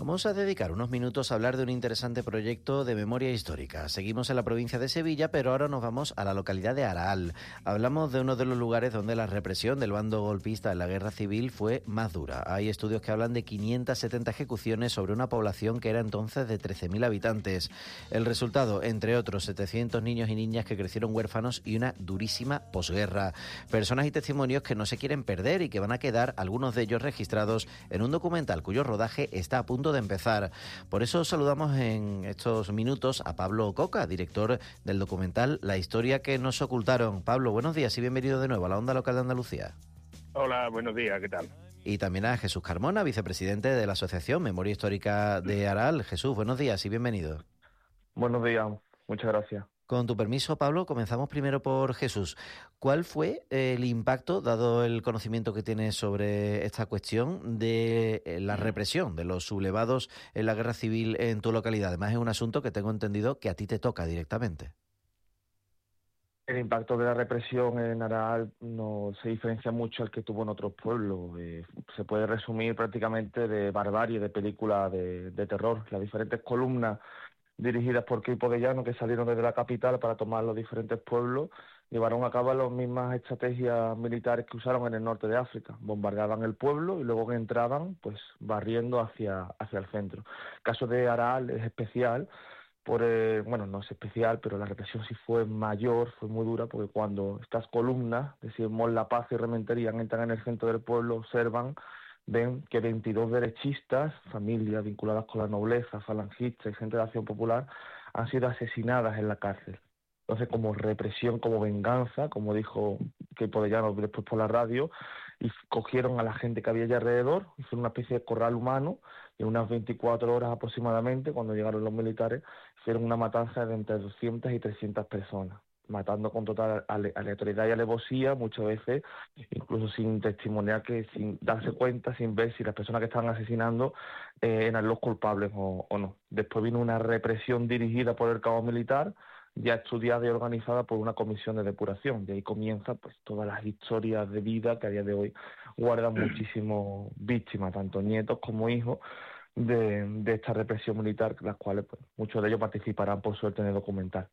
Vamos a dedicar unos minutos a hablar de un interesante proyecto de memoria histórica. Seguimos en la provincia de Sevilla, pero ahora nos vamos a la localidad de Araal. Hablamos de uno de los lugares donde la represión del bando golpista en la guerra civil fue más dura. Hay estudios que hablan de 570 ejecuciones sobre una población que era entonces de 13.000 habitantes. El resultado, entre otros, 700 niños y niñas que crecieron huérfanos y una durísima posguerra. Personas y testimonios que no se quieren perder y que van a quedar, algunos de ellos registrados, en un documental cuyo rodaje está a punto de empezar. Por eso saludamos en estos minutos a Pablo Coca, director del documental La historia que nos ocultaron. Pablo, buenos días y bienvenido de nuevo a la Onda Local de Andalucía. Hola, buenos días, ¿qué tal? Y también a Jesús Carmona, vicepresidente de la Asociación Memoria Histórica de Araal. Jesús, buenos días y bienvenido. Buenos días, muchas gracias. Con tu permiso, Pablo, comenzamos primero por Jesús. ¿Cuál fue el impacto, dado el conocimiento que tienes sobre esta cuestión, de la represión de los sublevados en la guerra civil en tu localidad? Además, es un asunto que tengo entendido que a ti te toca directamente. El impacto de la represión en Araal no se diferencia mucho al que tuvo en otros pueblos. Se puede resumir prácticamente de barbarie, de película de terror. Las diferentes columnas dirigidas por Queipo de Llano, que salieron desde la capital para tomar los diferentes pueblos, llevaron a cabo las mismas estrategias militares que usaron en el norte de África. Bombardeaban el pueblo y luego entraban pues barriendo hacia el centro. El caso de Araal es especial, bueno, no es especial, pero la represión sí fue mayor, fue muy dura, porque cuando estas columnas, decimos La Paz y Rementería, entran en el centro del pueblo, observan, ven que 22 derechistas, familias vinculadas con la nobleza, falangistas y gente de Acción Popular, han sido asesinadas en la cárcel. Entonces, como represión, como venganza, como dijo Queipo de Llano después por la radio, y cogieron a la gente que había allá alrededor, hicieron una especie de corral humano, y en unas 24 horas aproximadamente, cuando llegaron los militares, hicieron una matanza de entre 200 y 300 personas, matando con total aleatoriedad y alevosía, muchas veces, incluso sin testimoniar, sin darse cuenta, sin ver si las personas que estaban asesinando eran los culpables o no. Después vino una represión dirigida por el cabo militar, ya estudiada y organizada por una comisión de depuración. De ahí comienza pues todas las historias de vida que a día de hoy guardan muchísimas víctimas, tanto nietos como hijos, de esta represión militar, las cuales pues, muchos de ellos participarán por suerte en el documental.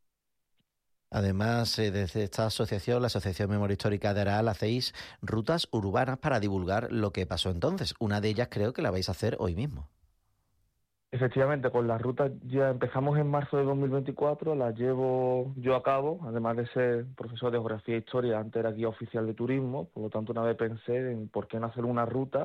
Además, desde esta asociación, la Asociación Memoria Histórica de Araal, hacéis rutas urbanas para divulgar lo que pasó entonces. Una de ellas creo que la vais a hacer hoy mismo. Efectivamente, con las rutas ya empezamos en marzo de 2024, las llevo yo a cabo, además de ser profesor de Geografía e Historia, antes era guía oficial de turismo, por lo tanto una vez pensé en por qué no hacer una ruta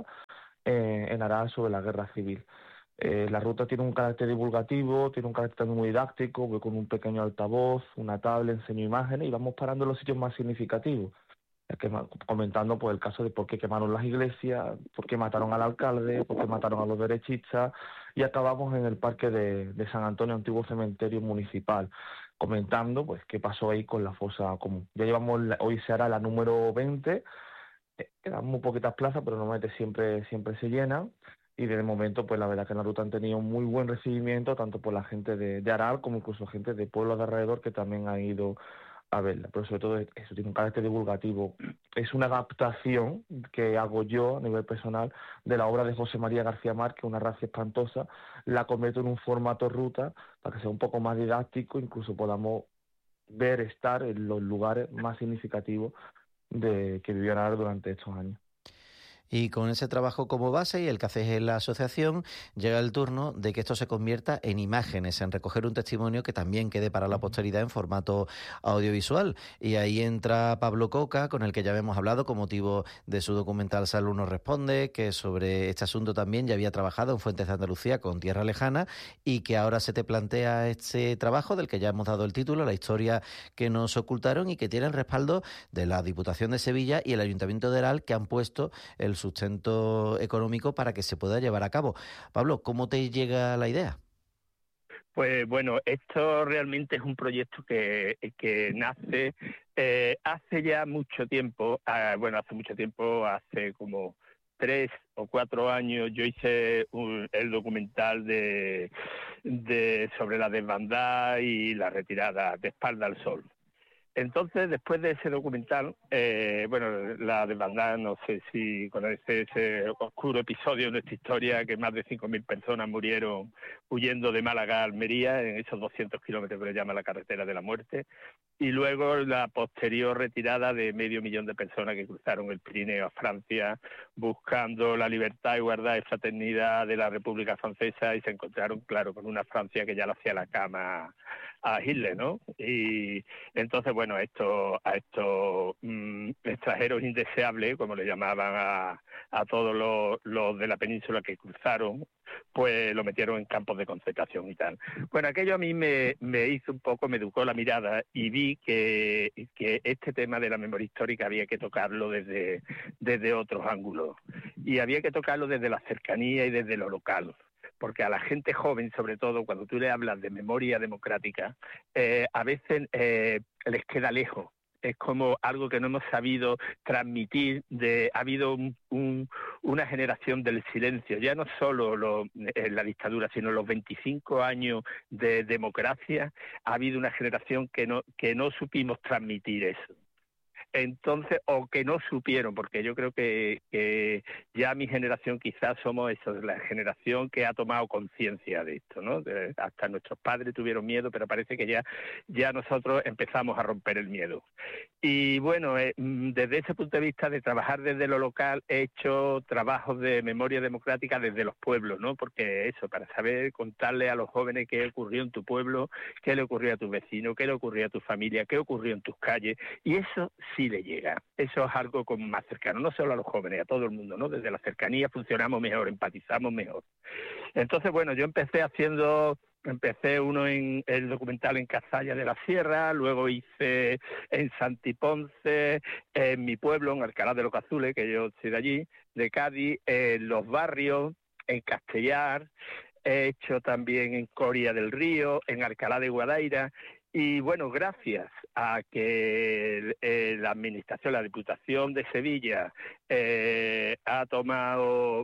en Araal sobre la guerra civil. La ruta tiene un carácter divulgativo, tiene un carácter también muy didáctico, voy con un pequeño altavoz, una tablet, enseño imágenes y vamos parando en los sitios más significativos. Comentando pues el caso de por qué quemaron las iglesias, por qué mataron al alcalde, por qué mataron a los derechistas, y acabamos en el parque de San Antonio, antiguo cementerio municipal, comentando pues qué pasó ahí con la fosa común. Ya llevamos, hoy se hará la número 20, quedan muy poquitas plazas, pero normalmente siempre se llenan, y de momento pues la verdad que en la ruta han tenido muy buen recibimiento, tanto por la gente de Araal como incluso gente de pueblos de alrededor que también han ido a verla, pero sobre todo eso tiene un carácter divulgativo. Es una adaptación que hago yo a nivel personal de la obra de José María García Márquez, Una raza espantosa, la convierto en un formato ruta para que sea un poco más didáctico, incluso podamos estar en los lugares más significativos que vivió Araal durante estos años. Y con ese trabajo como base y el que hacéis en la asociación, llega el turno de que esto se convierta en imágenes, en recoger un testimonio que también quede para la posteridad en formato audiovisual. Y ahí entra Pablo Coca, con el que ya habíamos hablado con motivo de su documental Salud nos responde, que sobre este asunto también ya había trabajado en Fuentes de Andalucía con Tierra Lejana, y que ahora se te plantea este trabajo del que ya hemos dado el título, La historia que nos ocultaron, y que tiene el respaldo de la Diputación de Sevilla y el Ayuntamiento de Araal, que han puesto el sustento económico para que se pueda llevar a cabo. Pablo, ¿cómo te llega la idea? Pues bueno, esto realmente es un proyecto que nace hace ya mucho tiempo, hace como 3 o 4 años yo hice el documental sobre la desbandada y la retirada de Espalda al Sol. Entonces, después de ese documental, la desbandada, no sé si conoces ese oscuro episodio de nuestra historia, que más de 5.000 personas murieron huyendo de Málaga a Almería, en esos 200 kilómetros que le llama la carretera de la muerte, y luego la posterior retirada de 500.000 de personas que cruzaron el Pirineo a Francia buscando la libertad, igualdad y fraternidad de la República Francesa, y se encontraron, claro, con una Francia que ya le hacía la cama a Hitler, ¿no? Y entonces, bueno, a estos extranjeros indeseables, como le llamaban a todos los de la península que cruzaron, pues lo metieron en campos de concentración y tal. Bueno, aquello a mí me hizo un poco, me educó la mirada, y vi que este tema de la memoria histórica había que tocarlo desde otros ángulos, y había que tocarlo desde la cercanía y desde lo local. Porque a la gente joven, sobre todo, cuando tú le hablas de memoria democrática, a veces les queda lejos. Es como algo que no hemos sabido transmitir. Ha habido una generación del silencio, ya no solo en la dictadura, sino los 25 años de democracia, ha habido una generación que no supimos transmitir eso. Entonces, o que no supieron, porque yo creo que ya mi generación quizás somos la generación que ha tomado conciencia de esto, ¿no? Hasta nuestros padres tuvieron miedo, pero parece que ya nosotros empezamos a romper el miedo. Y bueno, desde ese punto de vista de trabajar desde lo local, he hecho trabajos de memoria democrática desde los pueblos, ¿no? Porque eso, para saber contarle a los jóvenes qué ocurrió en tu pueblo, qué le ocurrió a tu vecino, qué le ocurrió a tu familia, qué ocurrió en tus calles, y eso sí le llega. Eso es algo como más cercano, no solo a los jóvenes, a todo el mundo, ¿no? Desde la cercanía funcionamos mejor, empatizamos mejor. Entonces, bueno, yo empecé uno en el documental en Cazalla de la Sierra, luego hice en Santiponce, en mi pueblo, en Alcalá de los Azules, que yo soy de allí, de Cádiz, en los barrios, en Castellar, he hecho también en Coria del Río, en Alcalá de Guadaira. Y bueno, gracias a que la Administración, la Diputación de Sevilla ha tomado,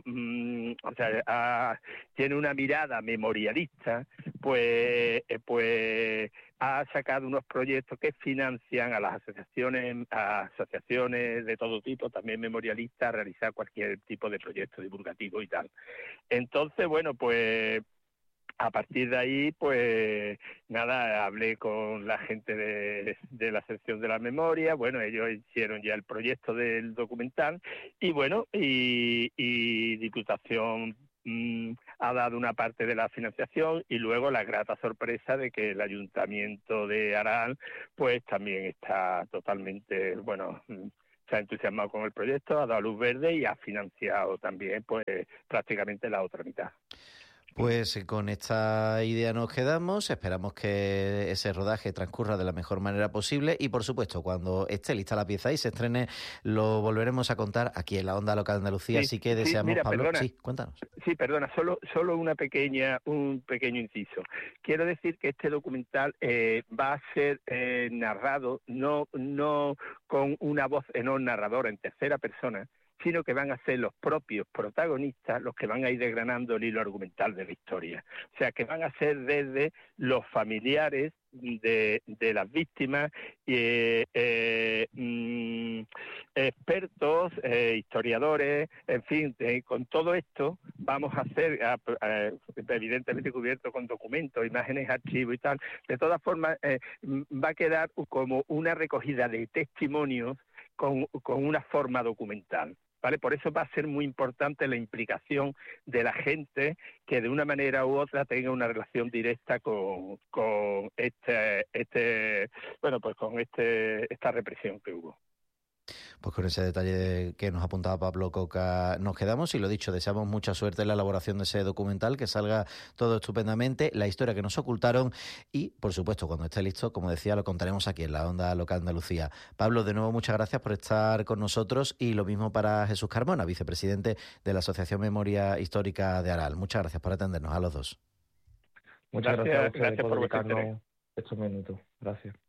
tiene una mirada memorialista, pues ha sacado unos proyectos que financian a las asociaciones de todo tipo, también memorialistas, a realizar cualquier tipo de proyecto divulgativo y tal. Entonces, bueno, pues a partir de ahí, pues nada, hablé con la gente de la sección de la memoria. Bueno, ellos hicieron ya el proyecto del documental, y bueno, y Diputación ha dado una parte de la financiación, y luego la grata sorpresa de que el Ayuntamiento de Aral pues también está totalmente, se ha entusiasmado con el proyecto, ha dado luz verde y ha financiado también pues prácticamente la otra mitad. Pues con esta idea nos quedamos, esperamos que ese rodaje transcurra de la mejor manera posible, y por supuesto cuando esté lista la pieza y se estrene lo volveremos a contar aquí en la Onda Local de Andalucía, así que deseamos, mira, Pablo, perdona, cuéntanos. Sí, perdona, solo un pequeño inciso. Quiero decir que este documental va a ser narrado no con una voz narradora en tercera persona, sino que van a ser los propios protagonistas los que van a ir desgranando el hilo argumental de la historia. O sea, que van a ser desde los familiares de las víctimas, expertos, historiadores, en fin, con todo esto vamos a hacer, evidentemente cubierto con documentos, imágenes, archivos y tal. De todas formas, va a quedar como una recogida de testimonios con una forma documental, ¿vale? Por eso va a ser muy importante la implicación de la gente que de una manera u otra tenga una relación directa con esta represión que hubo. Pues con ese detalle que nos apuntaba Pablo Coca nos quedamos, y lo dicho, deseamos mucha suerte en la elaboración de ese documental, que salga todo estupendamente, la historia que nos ocultaron, y por supuesto cuando esté listo, como decía, lo contaremos aquí en la Onda Local Andalucía. Pablo, de nuevo muchas gracias por estar con nosotros, y lo mismo para Jesús Carmona, vicepresidente de la Asociación Memoria Histórica de Aral. Muchas gracias por atendernos a los dos. Muchas gracias por dedicarnos estos minutos. Gracias.